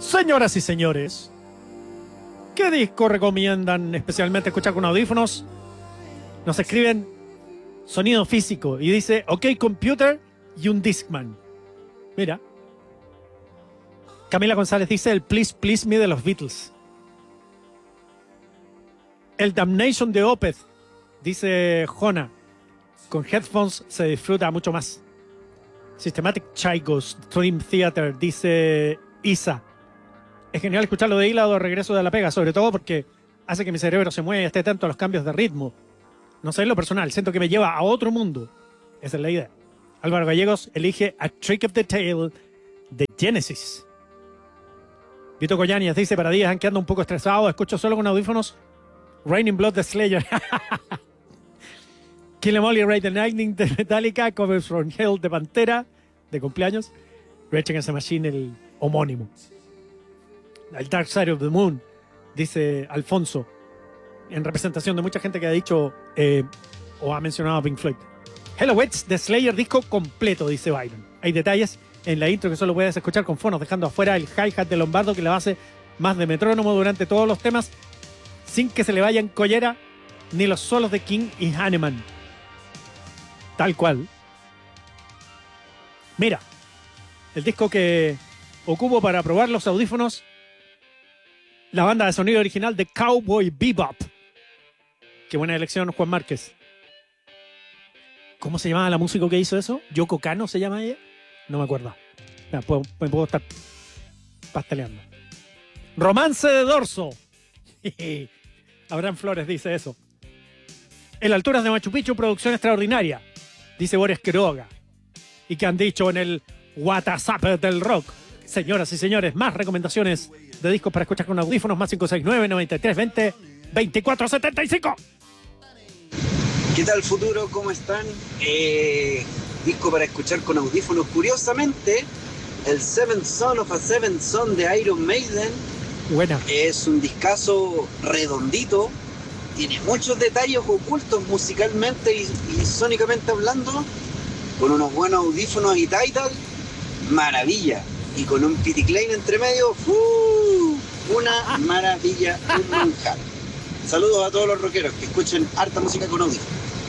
Señoras y señores, ¿qué disco recomiendan especialmente escuchar con audífonos? Nos escriben sonido físico y dice OK Computer y un Discman. Mira. Camila González dice el Please Please Me de los Beatles. El Damnation de Opeth, dice Jona. Con headphones se disfruta mucho más. Systematic Chicos Dream Theater, dice Isa. Es genial escucharlo de hílado regreso de la pega, sobre todo porque hace que mi cerebro se mueva y esté atento a los cambios de ritmo. No sé, en lo personal, siento que me lleva a otro mundo. Esa es la idea. Álvaro Gallegos elige A Trick of the Tail de Genesis. Vito Collañas dice, para días en que ando un poco estresado, escucho solo con audífonos Raining Blood de Slayer. Kill 'Em All y Ride the Lightning de Metallica, Covers from Hell de Pantera, de cumpleaños. Rage Against the Machine, el homónimo. El Dark Side of the Moon, dice Alfonso, en representación de mucha gente que ha dicho o ha mencionado a Pink Floyd. Hello Wets de Slayer, disco completo, dice Byron. Hay detalles en la intro que solo puedes escuchar con fonos, dejando afuera el hi-hat de Lombardo que le hace más de metrónomo durante todos los temas, sin que se le vayan collera ni los solos de King y Hanneman. Tal cual. Mira, el disco que ocupo para probar los audífonos, la banda de sonido original de Cowboy Bebop. Qué buena elección, Juan Márquez. ¿Cómo se llamaba la músico que hizo eso? ¿Yoko Kano se llama ella? No me acuerdo. Me puedo estar pasteleando. Romance de dorso. Abraham Flores dice eso. En alturas de Machu Picchu, producción extraordinaria, dice Boris Quiroga. Y que han dicho en el WhatsApp del rock. Señoras y señores, más recomendaciones de discos para escuchar con audífonos, más 569-9320-2475. ¿Qué tal, futuro? ¿Cómo están? Disco para escuchar con audífonos. Curiosamente, el Seventh Son of a Seventh Son de Iron Maiden. Buena. Es un discazo redondito. Tiene muchos detalles ocultos musicalmente y sónicamente hablando. Con unos buenos audífonos y Tidal. Maravilla. Y con un Pity Klein entre medio. Una maravilla, un manjar. Saludos a todos los rockeros que escuchen harta música con audífonos.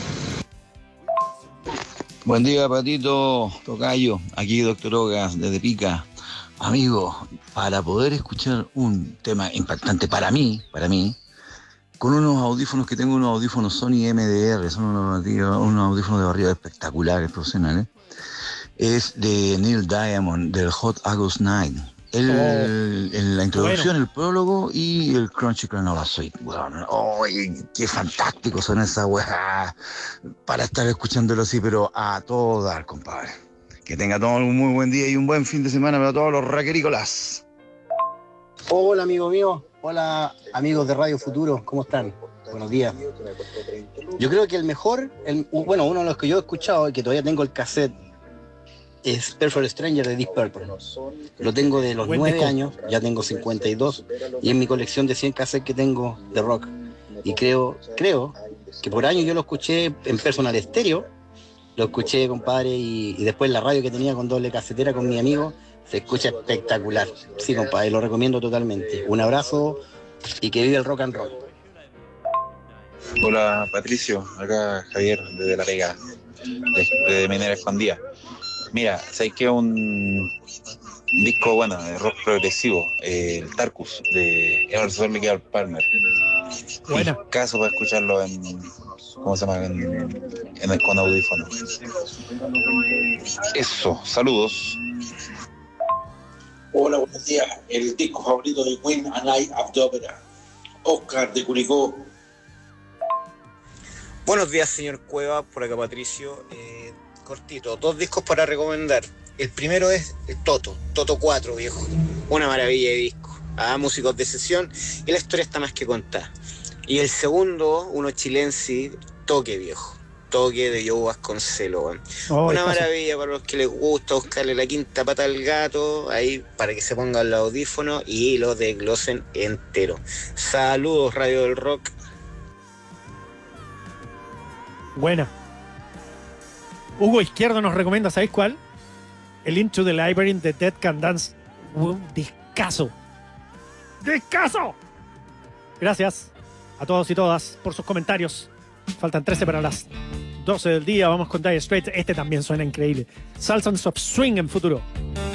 Buen día, Patito, tocayo, aquí Doctor Ogas, desde Pica. Amigo, para poder escuchar un tema impactante para mí, con unos audífonos que tengo, unos audífonos Sony MDR, son unos audífonos de barriga espectaculares, profesionales, es de Neil Diamond, del Hot August Night. En la introducción, el prólogo y el Crunchy Granola Suite. Bueno, qué fantástico son esas weas para estar escuchándolo así, pero a todo dar, compadre. Que tenga todo un muy buen día y un buen fin de semana para todos los raquerícolas. Hola, amigo mío. Hola, amigos de Radio Futuro. ¿Cómo están? Buenos días. Yo creo que el mejor, uno de los que yo he escuchado y que todavía tengo el cassette, es Perfect Stranger de Deep Purple. Lo tengo de los 9 años, ya tengo 52, y en mi colección de 100 cassettes que tengo de rock. Y creo que por años yo lo escuché en Personal Stereo, lo escuché, compadre, y después la radio que tenía con doble casetera con mi amigo, se escucha espectacular. Sí, compadre, lo recomiendo totalmente. Un abrazo y que vive el rock and roll. Hola, Patricio, acá Javier desde La Vega, de Minera Expandida. Mira, ¿sabes qué? Un disco, bueno, de rock progresivo, el Tarkus, de Emerson Lake and Palmer. Buena. Caso para escucharlo ¿cómo se llama? Con audífonos. Eso, saludos. Hola, buenos días. El disco favorito de Queen, A Night of the Opera. Oscar de Curicó. Buenos días, señor Cueva, por acá Patricio. Cortito, 2 discos para recomendar. El primero es Toto 4, viejo. Una maravilla de disco. Músicos de sesión y la historia está más que contada. Y el segundo, uno chilense, Toque, viejo. Toque de Joe Vasconcelos. Una maravilla para los que les gusta buscarle la quinta pata al gato, ahí para que se pongan los audífonos y lo desglosen entero. Saludos, Radio del Rock. Buena. Hugo Izquierdo nos recomienda, ¿sabéis cuál? El Into the Library de Dead Can Dance. Un discazo. ¡Discaso! Gracias a todos y todas por sus comentarios. Faltan 13 para las 12 del día. Vamos con Dire Straits. Este también suena increíble. Sultans of Swing en Futuro.